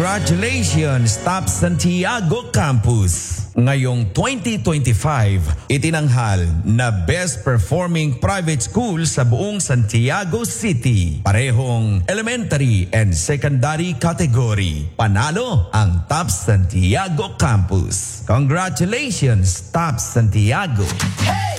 Congratulations, Top Santiago Campus! Ngayong 2025, itinanghal na Best Performing Private School sa buong Santiago City. Parehong elementary and secondary category. Panalo ang Top Santiago Campus. Congratulations, Top Santiago! Hey!